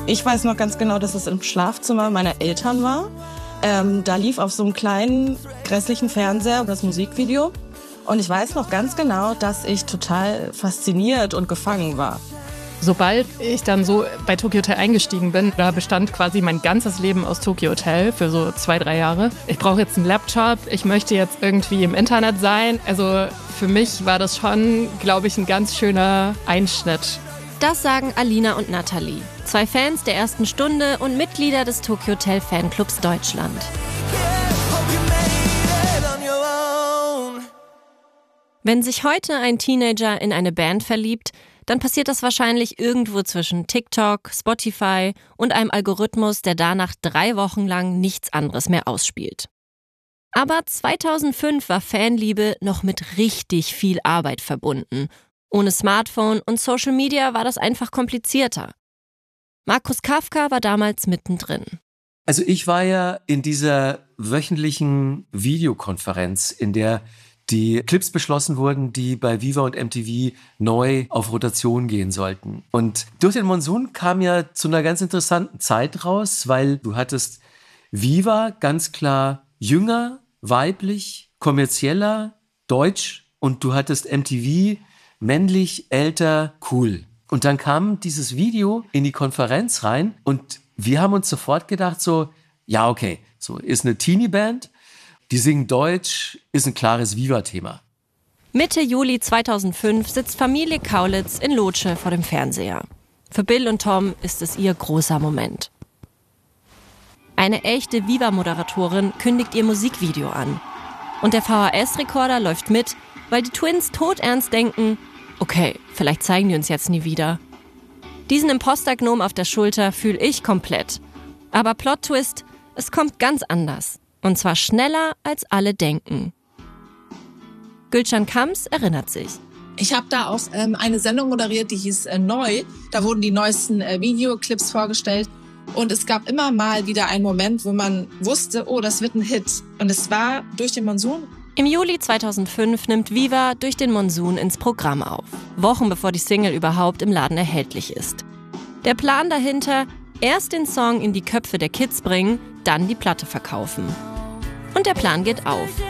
Ich weiß noch ganz genau, dass es im Schlafzimmer meiner Eltern war. Da lief auf so einem kleinen, grässlichen Fernseher das Musikvideo. Und ich weiß noch ganz genau, dass ich total fasziniert und gefangen war. Sobald ich dann so bei Tokyo Hotel eingestiegen bin, da bestand quasi mein ganzes Leben aus Tokyo Hotel für so 2-3 Jahre. Ich brauche jetzt einen Laptop, ich möchte jetzt irgendwie im Internet sein. Also für mich war das schon, glaube ich, ein ganz schöner Einschnitt. Das sagen Alina und Nathalie, 2 Fans der ersten Stunde und Mitglieder des Tokyo Hotel Fanclubs Deutschland. Wenn sich heute ein Teenager in eine Band verliebt, dann passiert das wahrscheinlich irgendwo zwischen TikTok, Spotify und einem Algorithmus, der danach 3 Wochen lang nichts anderes mehr ausspielt. Aber 2005 war Fanliebe noch mit richtig viel Arbeit verbunden. Ohne Smartphone und Social Media war das einfach komplizierter. Markus Kafka war damals mittendrin. Also ich war ja in dieser wöchentlichen Videokonferenz, in der die Clips beschlossen wurden, die bei Viva und MTV neu auf Rotation gehen sollten. Und durch den Monsun kam ja zu einer ganz interessanten Zeit raus, weil du hattest Viva ganz klar jünger, weiblich, kommerzieller, deutsch und du hattest MTV männlich, älter, cool. Und dann kam dieses Video in die Konferenz rein und wir haben uns sofort gedacht so, ja okay, so ist eine Teenie-Band, die singen Deutsch, ist ein klares Viva-Thema. Mitte Juli 2005 sitzt Familie Kaulitz in Lotsche vor dem Fernseher. Für Bill und Tom ist es ihr großer Moment. Eine echte Viva-Moderatorin kündigt ihr Musikvideo an. Und der VHS-Rekorder läuft mit, weil die Twins todernst denken, okay, vielleicht zeigen die uns jetzt nie wieder. Diesen Imposter-Gnom auf der Schulter fühle ich komplett. Aber Plot-Twist, es kommt ganz anders. Und zwar schneller, als alle denken. Gülcan Kams erinnert sich. Ich habe da auch eine Sendung moderiert, die hieß Neu. Da wurden die neuesten Videoclips vorgestellt. Und es gab immer mal wieder einen Moment, wo man wusste, oh, das wird ein Hit. Und es war Durch den Monsun. Im Juli 2005 nimmt Viva Durch den Monsun ins Programm auf. Wochen bevor die Single überhaupt im Laden erhältlich ist. Der Plan dahinter, erst den Song in die Köpfe der Kids bringen, dann die Platte verkaufen. Und der Plan geht auf.